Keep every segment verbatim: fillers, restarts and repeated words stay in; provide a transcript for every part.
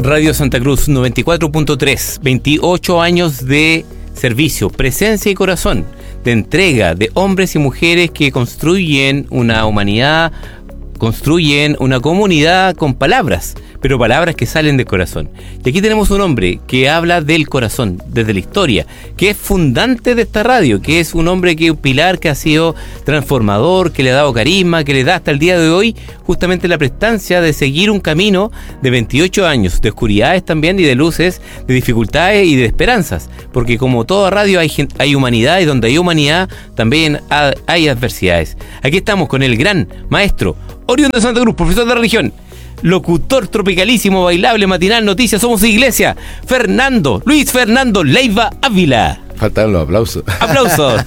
Radio Santa Cruz noventa y cuatro punto tres, veintiocho años de servicio, presencia y corazón, de entrega de hombres y mujeres que construyen una humanidad, construyen una comunidad con palabras, pero palabras que salen del corazón. Y aquí tenemos un hombre que habla del corazón, desde la historia, que es fundante de esta radio, que es un hombre que es un pilar que ha sido transformador, que le ha dado carisma, que le da hasta el día de hoy justamente la prestancia de seguir un camino de veintiocho años, de oscuridades también y de luces, de dificultades y de esperanzas, porque como toda radio hay, hay humanidad, y donde hay humanidad también hay adversidades. Aquí estamos con el gran maestro oriundo de Santa Cruz, profesor de religión, locutor tropicalísimo, bailable, matinal, noticias, somos iglesia, Fernando, Luis Fernando Leiva Ávila. Faltan los aplausos. Aplausos.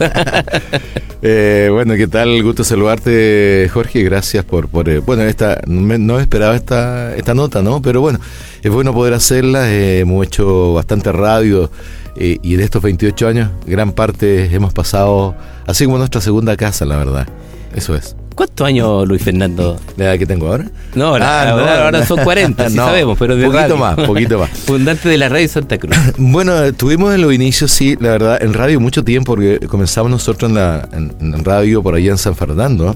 eh, bueno, ¿qué tal? Gusto saludarte, Jorge. Gracias por, por eh, bueno, esta me, no esperaba esta, esta nota, ¿no? Pero bueno, es bueno poder hacerla. Eh, hemos hecho bastante radio eh, y de estos veintiocho años, gran parte hemos pasado, así como nuestra segunda casa, la verdad. Eso es. ¿Cuántos años, Luis Fernando? ¿La edad que tengo ahora? No, ahora, ah, ahora, no, ahora son cuarenta, sí no, sabemos, pero de poquito radio. más, poquito más. Fundante de la radio Santa Cruz. Bueno, tuvimos en los inicios, sí, la verdad, en radio mucho tiempo, porque comenzamos nosotros en, la, en, en radio por allá en San Fernando,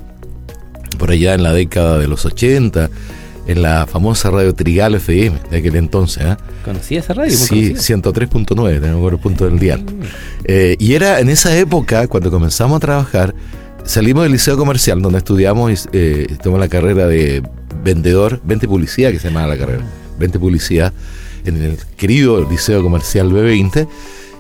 por allá en la década de los ochenta, en la famosa radio Trigal F M de aquel entonces. ¿eh? ¿Conocía esa radio? Sí, ciento tres punto nueve, tengo el punto del dial. Mm. Eh, y era en esa época, cuando comenzamos a trabajar, salimos del liceo comercial, donde estudiamos, eh, tomamos la carrera de vendedor, vente publicidad, que se llamaba la carrera, vente publicidad, en el querido liceo comercial B veinte,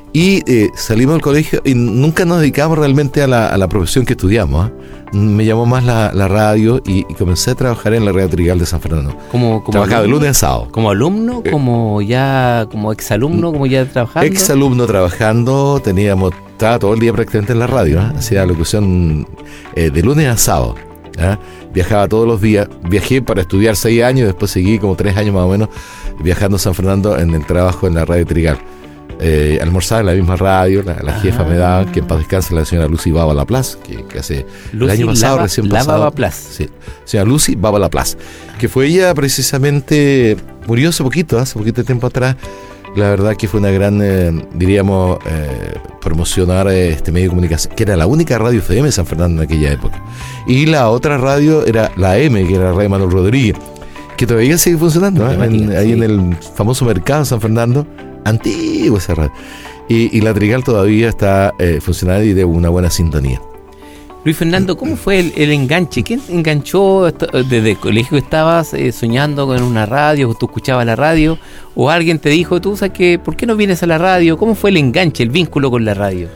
y eh, salimos del colegio y nunca nos dedicamos realmente a la, a la profesión que estudiamos. ¿eh? Me llamó más la, la radio y, y comencé a trabajar en la radio Trigal de San Fernando. ¿Como, como Trabajaba de alumno, lunes a sábado. ¿Como alumno? Eh, ¿Como ya, como exalumno? ¿Como ya trabajando? Exalumno trabajando, teníamos, estaba todo el día prácticamente en la radio, ¿eh? Hacía locución eh, de lunes a sábado. ¿eh? Viajaba todos los días, viajé para estudiar seis años, después seguí como tres años más o menos viajando a San Fernando en el trabajo en la radio Trigal. Eh, almorzaba en la misma radio, la, la jefa ah. me daba, que en paz descanse, la señora Lucy Baba Laplace, que, que hace Lucy el año pasado, Lava, recién Lava pasado. Laplace. Sí, señora Lucy Baba Laplace, que fue ella precisamente, murió hace poquito, hace poquito tiempo atrás. La verdad que fue una gran, eh, diríamos, eh, promocionar este medio de comunicación, que era la única radio F M de San Fernando en aquella época. Y la otra radio era la M, que era la radio Manuel Rodríguez, que todavía sigue funcionando, ¿eh? en, ahí sí. En el famoso mercado de San Fernando. Antiguo esa radio. Y, y la Trigal todavía está eh, funcionando y de una buena sintonía. Luis Fernando, ¿cómo fue el, el enganche? ¿Quién enganchó desde el colegio? ¿Estabas eh, soñando con una radio? ¿Tú escuchabas la radio? ¿O alguien te dijo, tú sabes que, ¿por qué no vienes a la radio? ¿Cómo fue el enganche, el vínculo con la radio?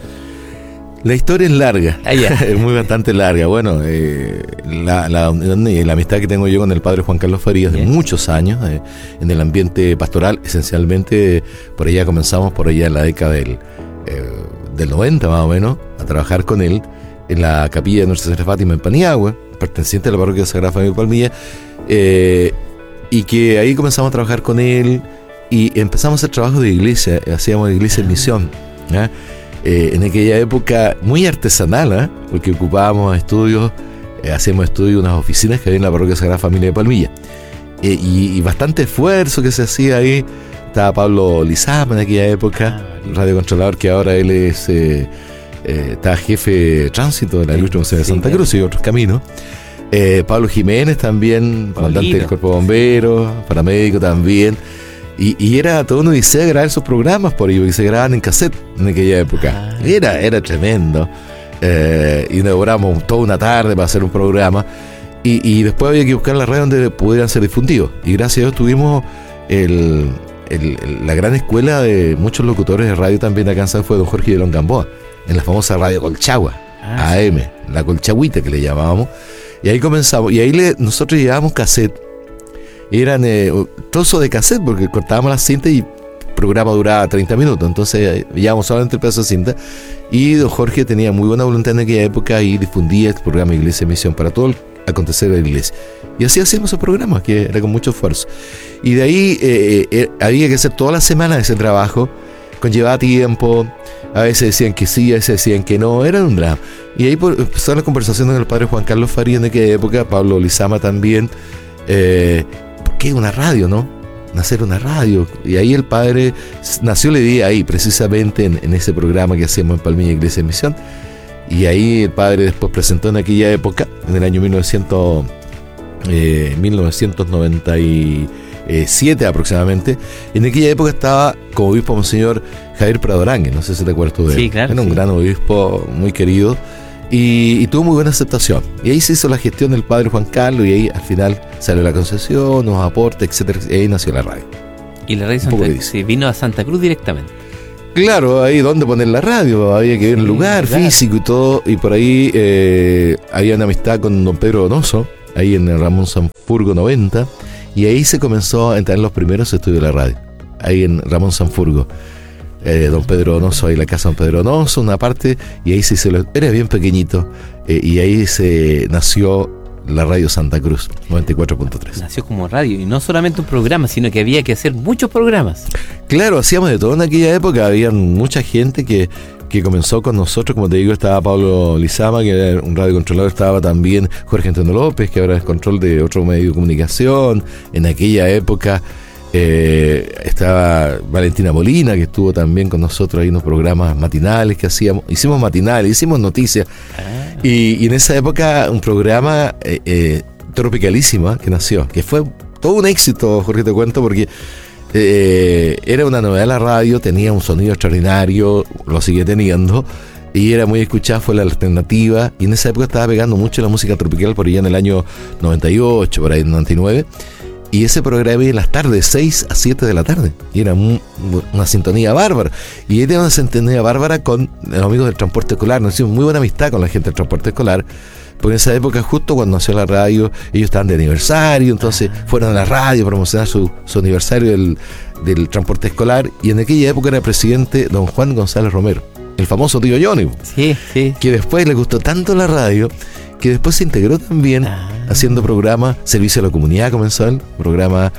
La historia es larga, ah, yeah. es muy bastante larga. Bueno, eh, la, la, la amistad que tengo yo con el padre Juan Carlos Farías yeah. de muchos años, eh, en el ambiente pastoral, esencialmente por allá comenzamos, por allá en la década del, eh, del noventa más o menos, a trabajar con él en la capilla de Nuestra Señora Fátima en Paniagua, perteneciente a la parroquia de Sagrada Familia de Palmilla, eh, y que ahí comenzamos a trabajar con él y empezamos a hacer trabajo de iglesia, hacíamos iglesia en misión, ¿eh? Eh, en aquella época muy artesanal, ¿eh? porque ocupábamos estudios, eh, hacíamos estudios en unas oficinas que había en la parroquia Sagrada Familia de Palmilla, eh, y, y bastante esfuerzo que se hacía ahí. Estaba Pablo Lizama en aquella época, ah, radiocontrolador, que ahora él es eh, eh, está jefe de tránsito de la Ilustre Museo de Santa Cruz y otros caminos. eh, Pablo Jiménez también, comandante del Cuerpo de Bomberos, paramédico también. Y, y era todo una odisea grabar esos programas por ello, que se grababan en cassette en aquella época. Ah, era, era tremendo. Eh, y nos demoramos toda una tarde para hacer un programa. Y, y después había que buscar la radio donde pudieran ser difundidos. Y gracias a Dios tuvimos el, el, el, la gran escuela de muchos locutores de radio también acá en San fue don Jorge de Long Gamboa, en la famosa radio Colchagua, ah, A M, sí. La Colchagüita que le llamábamos. Y ahí comenzamos. Y ahí le, nosotros llevábamos cassette. Eran eh, trozos de cassette porque cortábamos la cinta y el programa duraba treinta minutos, entonces llevábamos solamente el pedazo de cinta. Y don Jorge tenía muy buena voluntad en aquella época y difundía este programa Iglesia en Misión para todo el acontecer de la iglesia. Y así hacíamos el programa, que era con mucho esfuerzo. Y de ahí eh, eh, había que hacer toda la semana ese trabajo, conllevaba tiempo, a veces decían que sí, a veces decían que no, era un drama. Y ahí por, empezaron las conversaciones con el padre Juan Carlos Farías en aquella época, Pablo Lizama también. Eh, ¿Por qué una radio, no? nacer una radio. Y ahí el padre nació la idea ahí, precisamente en, en ese programa que hacíamos en Palmilla Iglesia de Misión. Y ahí el padre después presentó en aquella época, en el año mil novecientos, eh, mil novecientos noventa y siete aproximadamente. En aquella época estaba como obispo Monseñor Javier Prado Arangue, no sé si te acuerdas tú de él. Sí, claro. Era un sí. gran obispo, muy querido. Y, y tuvo muy buena aceptación. Y ahí se hizo la gestión del padre Juan Carlos, y ahí al final salió la concesión, los aportes, etcétera. Y ahí nació la radio. Y la radio Santa Cruz, sí, vino a Santa Cruz directamente. Claro, ahí donde poner la radio, había que ver un lugar claro. físico y todo. Y por ahí eh, había una amistad con don Pedro Donoso, ahí en el Ramón Sanfurgo noventa. Y ahí se comenzó a entrar en los primeros estudios de la radio, ahí en Ramón Sanfurgo. Eh, don Pedro Donoso, ahí la casa don Pedro Donoso, una parte, y ahí se hizo, era bien pequeñito, eh, y ahí se nació la radio Santa Cruz, noventa y cuatro punto tres. Nació como radio, y no solamente un programa, sino que había que hacer muchos programas. Claro, hacíamos de todo en aquella época, había mucha gente que, que comenzó con nosotros, como te digo, estaba Pablo Lizama, que era un radiocontrolador, estaba también Jorge Antonio López, que ahora es control de otro medio de comunicación. En aquella época eh, estaba Valentina Molina, que estuvo también con nosotros ahí en unos programas matinales que hacíamos, hicimos matinales, hicimos noticias, ah. y, y en esa época un programa eh, eh, tropicalísimo que nació, que fue todo un éxito, Jorge, te cuento, porque Eh, era una novedad la radio, tenía un sonido extraordinario, lo sigue teniendo, y era muy escuchada, fue la alternativa, y en esa época estaba pegando mucho la música tropical, por allá en el año noventa y ocho, por ahí en noventa y nueve, y ese programa en las tardes, seis a siete de la tarde, y era un, una sintonía bárbara, y era una sintonía bárbara con los amigos del transporte escolar. Nos hicimos muy buena amistad con la gente del transporte escolar, porque en esa época, justo cuando nació la radio, ellos estaban de aniversario, entonces fueron a la radio a promocionar su, su aniversario del, del transporte escolar, y en aquella época era presidente don Juan González Romero, el famoso tío Johnny, sí, sí. que después le gustó tanto la radio, que después se integró también ah. haciendo programas, Servicio a la Comunidad comenzó él, programa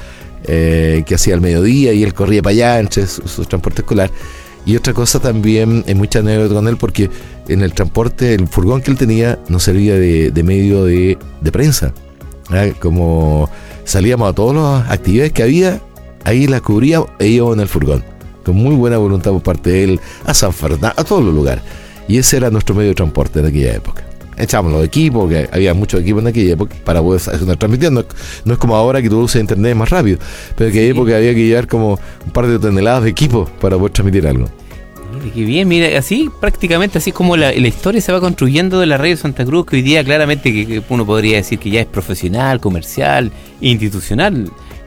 eh, que hacía al mediodía, y él corría para allá entre su, su transporte escolar. Y otra cosa también, es mucha anécdota con él, porque en el transporte, el furgón que él tenía nos servía de, de medio de, de prensa. ¿eh? Como salíamos a todas las actividades que había, ahí las cubríamos e íbamos en el furgón. Con muy buena voluntad por parte de él, a San Fernando, a todos los lugares. Y ese era nuestro medio de transporte de aquella época. Echábamos los equipos, que había muchos equipos en aquella época para poder hacer una transmisión. No, no es como ahora que tú usas internet más rápido, pero en aquella sí. época había que llevar como un par de toneladas de equipos para poder transmitir algo. Mire, qué bien, mira, así prácticamente así como la, la historia se va construyendo de la radio Santa Cruz, que hoy día claramente que, que uno podría decir que ya es profesional, comercial, institucional,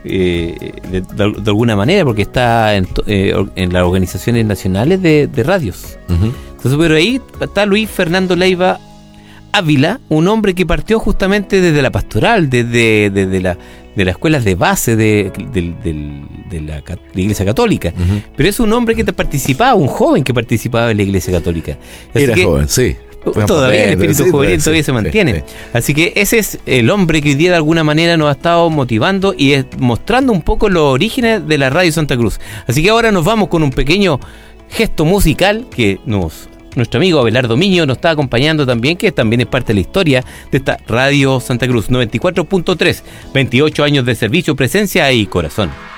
eh, de, de, de alguna manera, porque está en, eh, en las organizaciones nacionales de, de radios. Uh-huh. Entonces, pero ahí está Luis Fernando Leiva Ávila, un hombre que partió justamente desde la pastoral, desde, desde la, de las escuelas de base de, de, de, de, la, de la Iglesia Católica. Uh-huh. Pero es un hombre que te participaba, un joven que participaba en la Iglesia Católica. Así Era que, joven, sí. Todavía el espíritu sí, juvenil sí, todavía sí, se mantiene. Sí, sí. Así que ese es el hombre que hoy día de alguna manera nos ha estado motivando y es, mostrando un poco los orígenes de la Radio Santa Cruz. Así que ahora nos vamos con un pequeño gesto musical que nos... Nuestro amigo Abelardo Miño nos está acompañando también, que también es parte de la historia de esta Radio Santa Cruz noventa y cuatro punto tres, veintiocho años de servicio, presencia y corazón.